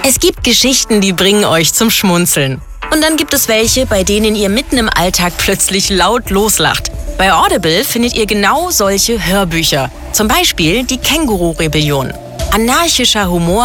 Es gibt Geschichten, die bringen euch zum Schmunzeln. Und dann gibt es welche, bei denen ihr mitten im Alltag plötzlich laut loslacht. Bei Audible findet ihr genau solche Hörbücher. Zum Beispiel die Känguru-Rebellion. Anarchischer Humor